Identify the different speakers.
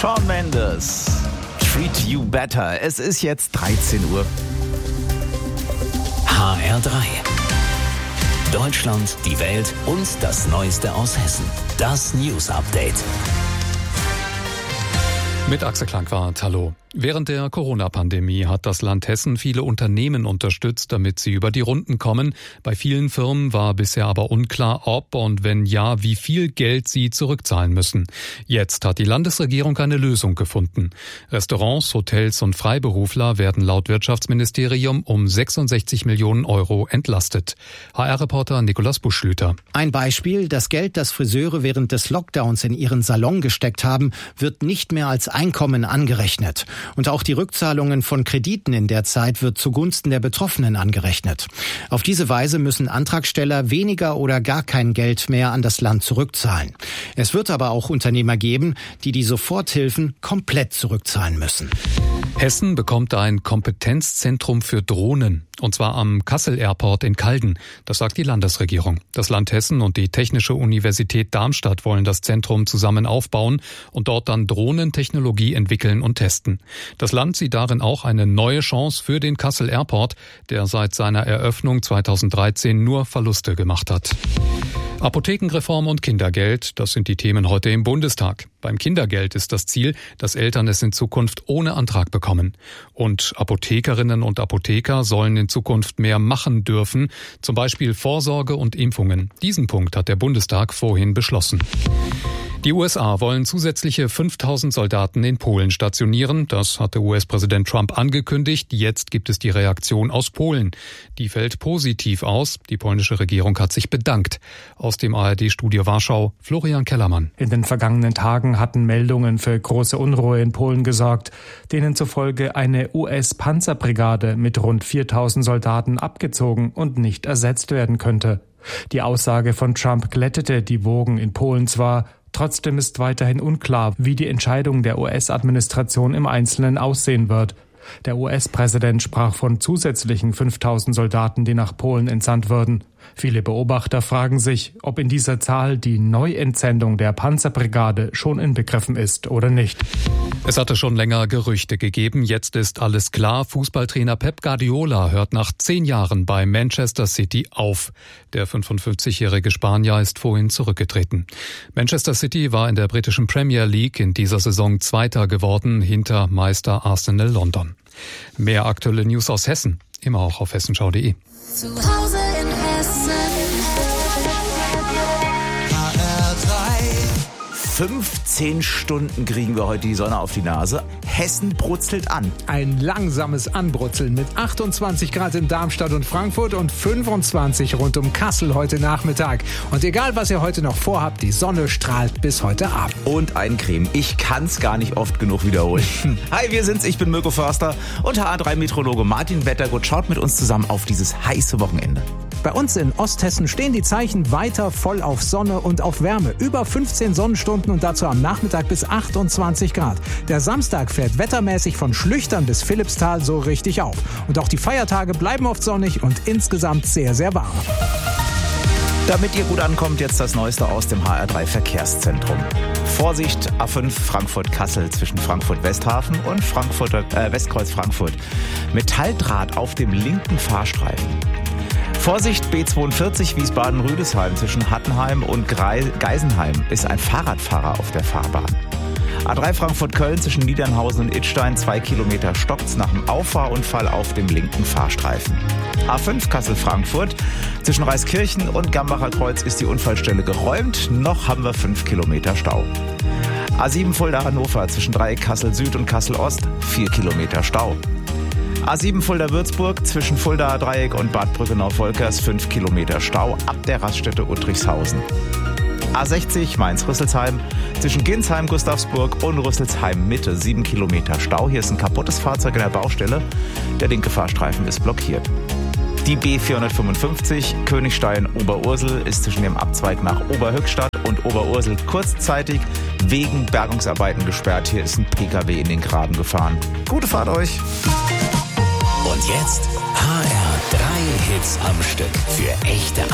Speaker 1: Shawn Mendes, Treat You Better. Es ist jetzt 13 Uhr.
Speaker 2: HR3. Deutschland, die Welt und das Neueste aus Hessen. Das News Update.
Speaker 3: Mit Axel Klangwart, hallo. Während der Corona-Pandemie hat das Land Hessen viele Unternehmen unterstützt, damit sie über die Runden kommen. Bei vielen Firmen war bisher aber unklar, ob und wenn ja, wie viel Geld sie zurückzahlen müssen. Jetzt hat die Landesregierung eine Lösung gefunden. Restaurants, Hotels und Freiberufler werden laut Wirtschaftsministerium um 66 Millionen Euro entlastet. HR-Reporter Nikolaus Buschlüter.
Speaker 4: Ein Beispiel: Das Geld, das Friseure während des Lockdowns in ihren Salon gesteckt haben, wird nicht mehr als Einkommen angerechnet. Und auch die Rückzahlungen von Krediten in der Zeit wird zugunsten der Betroffenen angerechnet. Auf diese Weise müssen Antragsteller weniger oder gar kein Geld mehr an das Land zurückzahlen. Es wird aber auch Unternehmer geben, die die Soforthilfen komplett zurückzahlen müssen.
Speaker 3: Hessen bekommt ein Kompetenzzentrum für Drohnen. Und zwar am Kassel Airport in Calden. Das sagt die Landesregierung. Das Land Hessen und die Technische Universität Darmstadt wollen das Zentrum zusammen aufbauen und dort dann Drohnentechnologie entwickeln und testen. Das Land sieht darin auch eine neue Chance für den Kassel Airport, der seit seiner Eröffnung 2013 nur Verluste gemacht hat. Apothekenreform und Kindergeld, das sind die Themen heute im Bundestag. Beim Kindergeld ist das Ziel, dass Eltern es in Zukunft ohne Antrag bekommen. Und Apothekerinnen und Apotheker sollen in Zukunft mehr machen dürfen, zum Beispiel Vorsorge und Impfungen. Diesen Punkt hat der Bundestag vorhin beschlossen. Die USA wollen zusätzliche 5.000 Soldaten in Polen stationieren. Das hatte US-Präsident Trump angekündigt. Jetzt gibt es die Reaktion aus Polen. Die fällt positiv aus. Die polnische Regierung hat sich bedankt. Aus dem ARD-Studio Warschau, Florian Kellermann.
Speaker 5: In den vergangenen Tagen hatten Meldungen für große Unruhe in Polen gesorgt, denen zufolge eine US-Panzerbrigade mit rund 4.000 Soldaten abgezogen und nicht ersetzt werden könnte. Die Aussage von Trump glättete die Wogen in Polen zwar. Trotzdem ist weiterhin unklar, wie die Entscheidung der US-Administration im Einzelnen aussehen wird. Der US-Präsident sprach von zusätzlichen 5.000 Soldaten, die nach Polen entsandt würden. Viele Beobachter fragen sich, ob in dieser Zahl die Neuentsendung der Panzerbrigade schon inbegriffen ist oder nicht.
Speaker 3: Es hatte schon länger Gerüchte gegeben. Jetzt ist alles klar. Fußballtrainer Pep Guardiola hört nach 10 Jahren bei Manchester City auf. Der 55-jährige Spanier ist vorhin zurückgetreten. Manchester City war in der britischen Premier League in dieser Saison Zweiter geworden, hinter Meister Arsenal London. Mehr aktuelle News aus Hessen, immer auch auf hessenschau.de.
Speaker 6: Zu Hause in Hessen. HR3.
Speaker 1: 15 Stunden kriegen wir heute die Sonne auf die Nase. Hessen brutzelt an.
Speaker 7: Ein langsames Anbrutzeln mit 28 Grad in Darmstadt und Frankfurt und 25 rund um Kassel heute Nachmittag. Und egal, was ihr heute noch vorhabt, die Sonne strahlt bis heute Abend.
Speaker 1: Und Eincreme. Ich kann's gar nicht oft genug wiederholen. Hi, wir sind's. Ich bin Mirko Förster und HR3-Meteorologe Martin Wettergut schaut mit uns zusammen auf dieses heiße Wochenende.
Speaker 7: Bei uns in Osthessen stehen die Zeichen weiter voll auf Sonne und auf Wärme. Über 15 Sonnenstunden und dazu am Nachmittag bis 28 Grad. Der Samstag fährt wettermäßig von Schlüchtern bis Philippsthal so richtig auf. Und auch die Feiertage bleiben oft sonnig und insgesamt sehr, sehr warm.
Speaker 1: Damit ihr gut ankommt, jetzt das Neueste aus dem HR3 Verkehrszentrum. Vorsicht, A5 Frankfurt-Kassel zwischen Frankfurt-Westhafen und Westkreuz Frankfurt. Metalldraht auf dem linken Fahrstreifen. Vorsicht, B42 Wiesbaden-Rüdesheim zwischen Hattenheim und Geisenheim ist ein Fahrradfahrer auf der Fahrbahn. A3 Frankfurt-Köln zwischen Niedernhausen und Idstein 2 Kilometer stockt's nach dem Auffahrunfall auf dem linken Fahrstreifen. A5 Kassel-Frankfurt zwischen Reiskirchen und Gambacher Kreuz ist die Unfallstelle geräumt. Noch haben wir 5 Kilometer Stau. A7 Fulda-Hannover zwischen Dreieck Kassel-Süd und Kassel-Ost 4 Kilometer Stau. A7 Fulda-Würzburg zwischen Fulda-Dreieck und Bad Brückenau-Volkers 5 Kilometer Stau ab der Raststätte Uttrichshausen. A60 Mainz-Rüsselsheim zwischen Ginsheim-Gustavsburg und Rüsselsheim-Mitte 7 Kilometer Stau. Hier ist ein kaputtes Fahrzeug in der Baustelle. Der linke Fahrstreifen ist blockiert. Die B455 Königstein-Oberursel ist zwischen dem Abzweig nach Oberhöchstadt und Oberursel kurzzeitig wegen Bergungsarbeiten gesperrt. Hier ist ein PKW in den Graben gefahren. Gute Fahrt euch!
Speaker 2: Und jetzt HR3 Hits am Stück für echte